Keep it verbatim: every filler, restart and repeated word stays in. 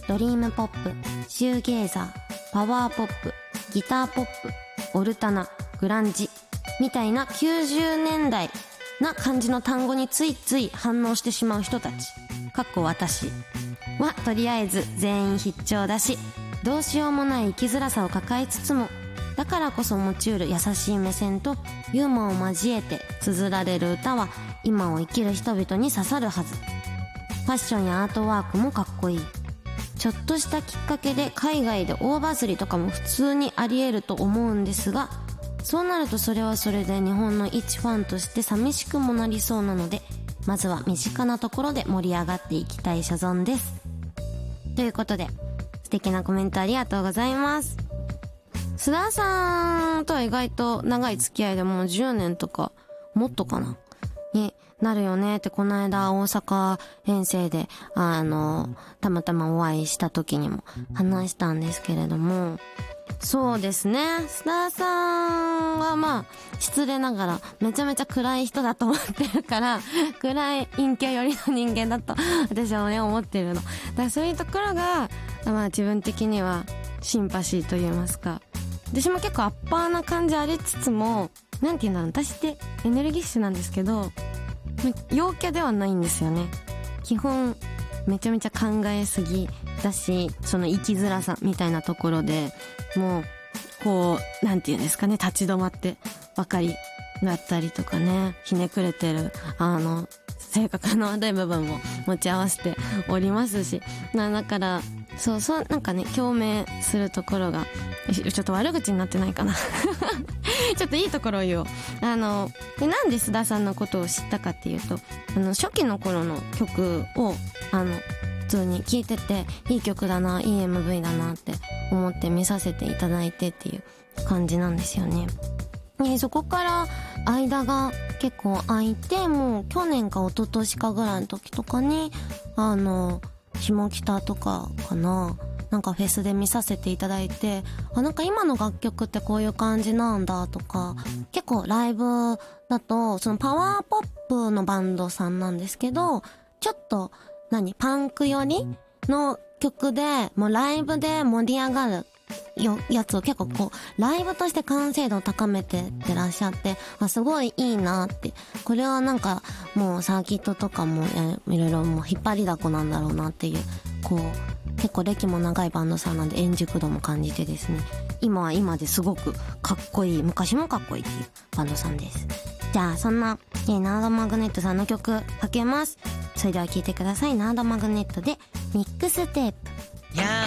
ドリームポップ、シューゲーザー、パワーポップ、ギターポップ、オルタナ、グランジみたいなきゅうじゅうねんだいな感じの単語についつい反応してしまう人たち、かっこ私はとりあえず全員必聴だし、どうしようもない生きづらさを抱えつつも、だからこそ持ちうる優しい目線とユーモアを交えて綴られる歌は今を生きる人々に刺さるはず。ファッションやアートワークもかっこいい。ちょっとしたきっかけで海外で大バズりとかも普通にあり得ると思うんですが、そうなるとそれはそれで日本の一ファンとして寂しくもなりそうなので、まずは身近なところで盛り上がっていきたい所存です。ということで、素敵なコメントありがとうございます。須田さんとは意外と長い付き合いでもうじゅうねんとかもっとかなになるよねって、この間大阪遠征であのたまたまお会いした時にも話したんですけれども、そうですね、須田さんはまあ失礼ながらめちゃめちゃ暗い人だと思ってるから、暗い陰キャ寄りの人間だと私はね思ってるのだから、そういうところがまあ自分的にはシンパシーと言いますか、私も結構アッパーな感じありつつも、なんていうんだろう、私ってエネルギッシュなんですけど陽キャではないんですよね。基本めちゃめちゃ考えすぎだし、その生きづらさみたいなところでもうこうなんていうんですかね、立ち止まってばかりだったりとかね、ひねくれてるあの性格の悪い部分も持ち合わせておりますし、なだからそうそうなんかね共鳴するところが、ちょっと悪口になってないかなちょっといいところを言おう。あのでなんで須田さんのことを知ったかっていうと、あの初期の頃の曲をあの普通に聴いてて、いい曲だな、いい エムブイ だなって思って見させていただいてっていう感じなんですよね。でそこから間が結構空いて、もう去年か一昨年かぐらいの時とかにあの下北とかかな、なんかフェスで見させていただいて、あ、なんか今の楽曲ってこういう感じなんだとか、結構ライブだとそのパワーポップのバンドさんなんですけど、ちょっと何パンク寄りの曲でもうライブで盛り上がるよやつを結構こうライブとして完成度を高めてってらっしゃって、あすごいいいなって、これはなんかもうサーキットとかもいろいろもう引っ張りだこなんだろうなっていう、こう結構歴も長いバンドさんなんで円熟度も感じてですね、今は今ですごくかっこいい、昔もかっこいいっていうバンドさんです。じゃあそんな、ね、ナードマグネットさんの曲かけます。それでは聴いてください。ナードマグネットでミックステープ。 や